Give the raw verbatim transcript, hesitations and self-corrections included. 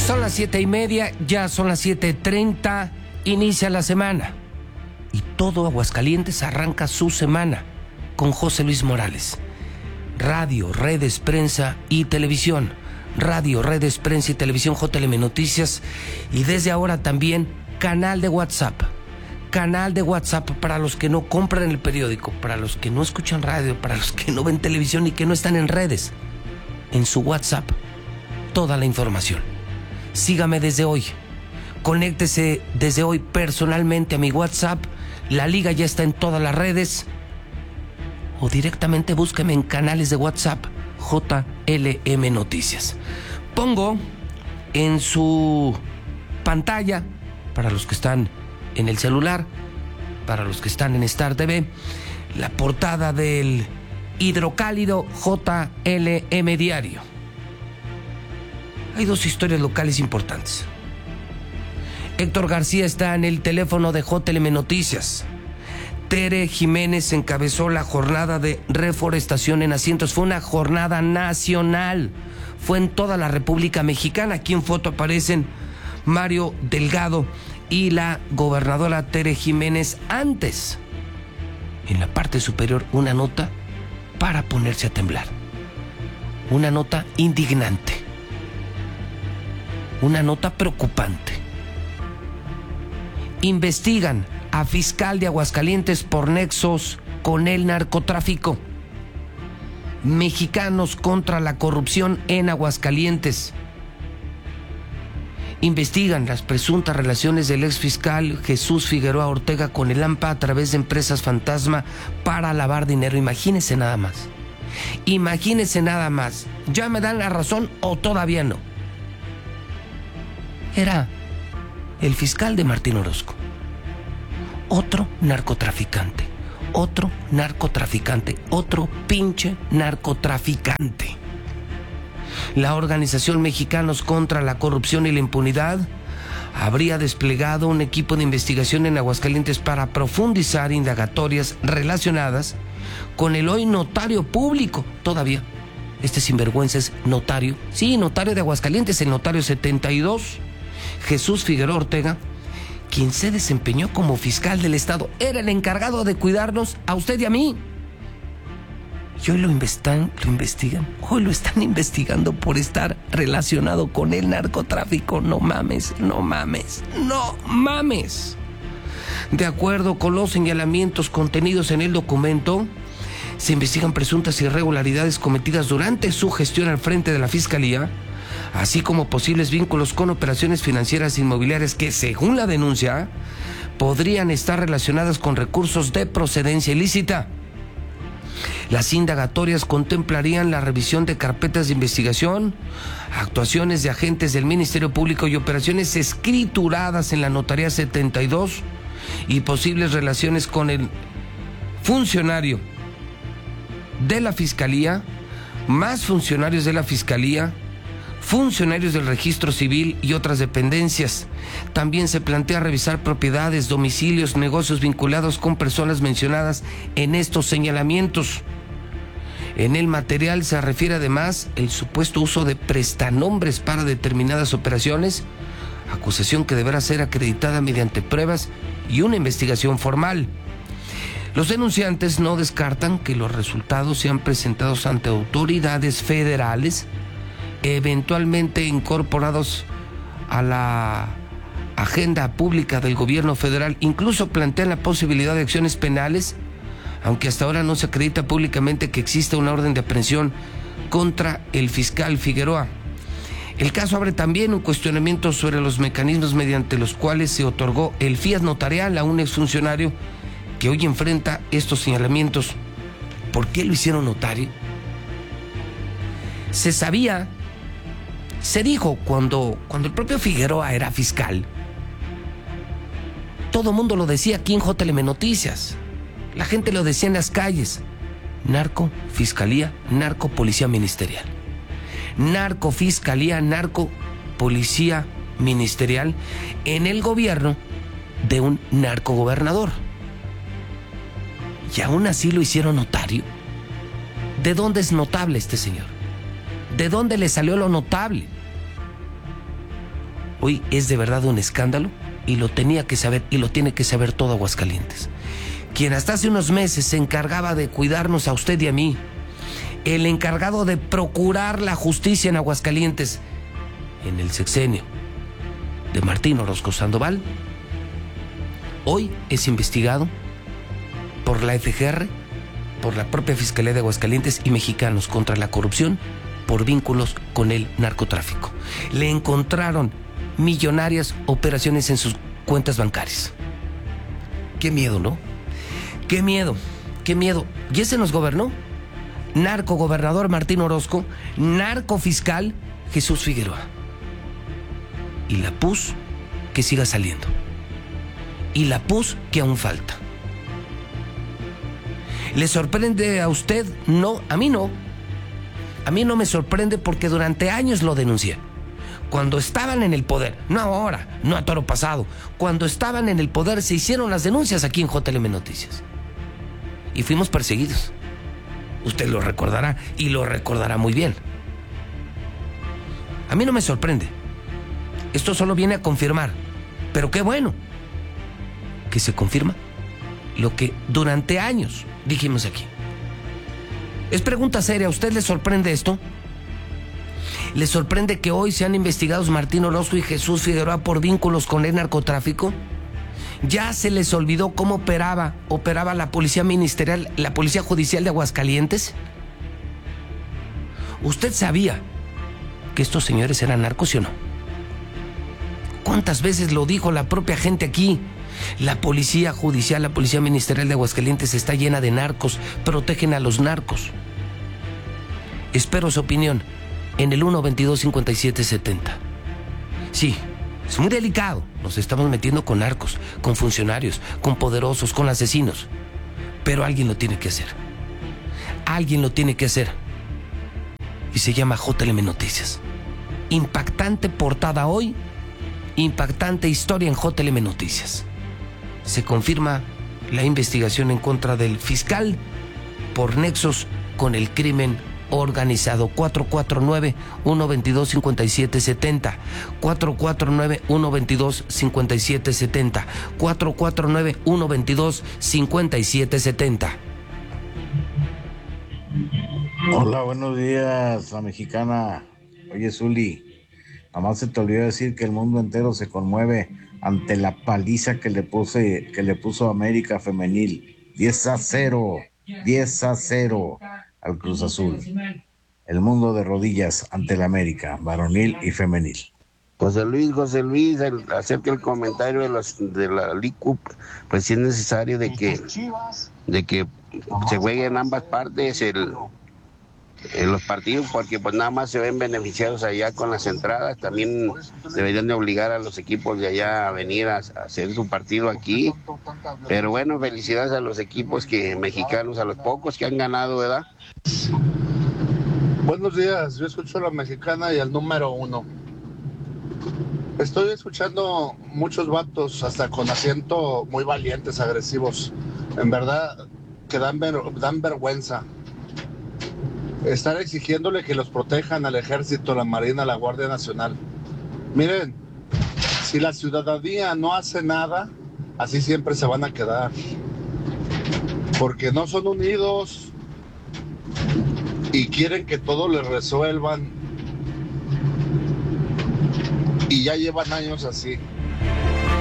Son las siete y media, ya son las siete treinta, inicia la semana. Y todo Aguascalientes arranca su semana con José Luis Morales. Radio, redes, prensa y televisión. Radio, redes, prensa y televisión, J L M Noticias. Y desde ahora también canal de WhatsApp. Canal de WhatsApp para los que no compran el periódico, para los que no escuchan radio, para los que no ven televisión y que no están en redes. En su WhatsApp, toda la información. Sígame desde hoy. Conéctese desde hoy personalmente a mi WhatsApp. La liga ya está en todas las redes. O directamente búsqueme en canales de WhatsApp J L M Noticias. Pongo en su pantalla, para los que están en el celular, para los que están en Star T V, la portada del hidrocálido J L M Diario. Hay dos historias locales importantes. Héctor García está en el teléfono de J L M Noticias. Tere Jiménez encabezó la jornada de reforestación en asientos. Fue una jornada nacional. Fue en toda la República Mexicana. Aquí en foto aparecen Mario Delgado y la gobernadora Tere Jiménez. Antes, en la parte superior, una nota para ponerse a temblar. Una nota indignante. Una nota preocupante. Investigan a fiscal de Aguascalientes por nexos con el narcotráfico. Mexicanos contra la corrupción en Aguascalientes. Investigan las presuntas relaciones del exfiscal Jesús Figueroa Ortega con el A M P A a través de empresas fantasma para lavar dinero. Imagínense nada más. Imagínense nada más. ¿Ya me dan la razón o todavía no? Era el fiscal de Martín Orozco. Otro narcotraficante. Otro narcotraficante. Otro pinche narcotraficante. La organización Mexicanos contra la Corrupción y la Impunidad habría desplegado un equipo de investigación en Aguascalientes para profundizar indagatorias relacionadas con el hoy notario público. Todavía, este sinvergüenza es notario. Sí, notario de Aguascalientes, el notario setenta y dos. Jesús Figueroa Ortega, quien se desempeñó como fiscal del Estado, era el encargado de cuidarnos a usted y a mí. Y hoy lo investigan, lo investigan, hoy lo están investigando por estar relacionado con el narcotráfico. No mames, no mames, no mames. De acuerdo con los señalamientos contenidos en el documento, se investigan presuntas irregularidades cometidas durante su gestión al frente de la Fiscalía, así como posibles vínculos con operaciones financieras inmobiliarias que, según la denuncia, podrían estar relacionadas con recursos de procedencia ilícita. Las indagatorias contemplarían la revisión de carpetas de investigación, actuaciones de agentes del Ministerio Público y operaciones escrituradas en la Notaría setenta y dos y posibles relaciones con el funcionario de la Fiscalía, más funcionarios de la Fiscalía, funcionarios del Registro Civil y otras dependencias. También se plantea revisar propiedades, domicilios, negocios vinculados con personas mencionadas en estos señalamientos. En el material se refiere además el supuesto uso de prestanombres para determinadas operaciones, acusación que deberá ser acreditada mediante pruebas y una investigación formal. Los denunciantes no descartan que los resultados sean presentados ante autoridades federales, eventualmente incorporados a la agenda pública del gobierno federal. Incluso plantean la posibilidad de acciones penales, aunque hasta ahora no se acredita públicamente que exista una orden de aprehensión contra el fiscal Figueroa. El caso abre también un cuestionamiento sobre los mecanismos mediante los cuales se otorgó el fiat notarial a un exfuncionario que hoy enfrenta estos señalamientos. ¿Por qué lo hicieron notario? Se sabía, se dijo cuando, cuando el propio Figueroa era fiscal. Todo mundo lo decía aquí en J L M Noticias. La gente lo decía en las calles. Narco, fiscalía, narco, policía ministerial. Narco, fiscalía, narco, policía ministerial en el gobierno de un narcogobernador. Y aún así lo hicieron notario. ¿De dónde es notable este señor? ¿De dónde le salió lo notable? Hoy es de verdad un escándalo y lo tenía que saber y lo tiene que saber todo Aguascalientes. Quien hasta hace unos meses se encargaba de cuidarnos a usted y a mí, el encargado de procurar la justicia en Aguascalientes en el sexenio de Martín Orozco Sandoval, hoy es investigado por la F G R, por la propia Fiscalía de Aguascalientes y Mexicanos contra la Corrupción por vínculos con el narcotráfico. Le encontraron millonarias operaciones en sus cuentas bancarias. Qué miedo, ¿no? Qué miedo, qué miedo. ¿Y ese nos gobernó? Narco gobernador Martín Orozco, narco fiscal Jesús Figueroa. Y la P U S que siga saliendo. Y la P U S que aún falta. ¿Le sorprende a usted? No, a mí no. A mí no me sorprende porque durante años lo denuncié. Cuando estaban en el poder, no ahora, no a toro pasado, cuando estaban en el poder se hicieron las denuncias aquí en J L M Noticias. Y fuimos perseguidos. Usted lo recordará y lo recordará muy bien. A mí no me sorprende. Esto solo viene a confirmar, pero qué bueno que se confirma lo que durante años dijimos aquí. Es pregunta seria, ¿a usted le sorprende esto? ¿Le sorprende que hoy sean investigados Martín Orozco y Jesús Figueroa por vínculos con el narcotráfico? ¿Ya se les olvidó cómo operaba, operaba la policía ministerial, la policía judicial de Aguascalientes? ¿Usted sabía que estos señores eran narcos, sí o no? ¿Cuántas veces lo dijo la propia gente aquí? La policía judicial, la policía ministerial de Aguascalientes está llena de narcos, protegen a los narcos. Espero su opinión en el uno veintidós cincuenta y siete setenta. Sí, es muy delicado. Nos estamos metiendo con narcos, con funcionarios, con poderosos, con asesinos. Pero alguien lo tiene que hacer. Alguien lo tiene que hacer. Y se llama J L M Noticias. Impactante portada hoy, impactante historia en J L M Noticias. Se confirma la investigación en contra del fiscal por nexos con el crimen organizado. Cuatro cuatro nueve, uno veintidós, cincuenta y siete setenta. cuatro cuatro nueve, uno veintidós, cincuenta y siete setenta. cuatro cuatro nueve, uno veintidós, cincuenta y siete setenta. Hola, buenos días, la mexicana. Oye, Zuli, nomás se te olvidó decir que el mundo entero se conmueve ante la paliza que le puse, que le puso América Femenil. diez a cero, diez a cero al Cruz Azul. El mundo de rodillas ante el América, varonil y femenil. José Luis, José Luis, el, acerca del comentario de, los, de la L I C U P, pues sí es necesario de que, de que se jueguen ambas partes el, en los partidos, porque pues nada más se ven beneficiados allá con las entradas. También deberían de obligar a los equipos de allá a venir a, a hacer su partido aquí. Pero bueno, felicidades a los equipos que mexicanos, a los pocos que han ganado, ¿verdad? Buenos días, yo escucho a la mexicana y al número uno. Estoy escuchando muchos vatos, hasta con acento muy valientes, agresivos. En verdad, que dan, ver, dan vergüenza. Estar exigiéndole que los protejan al ejército, la marina, la Guardia Nacional. Miren, si la ciudadanía no hace nada, así siempre se van a quedar. Porque no son unidos y quieren que todo les resuelvan. Y ya llevan años así.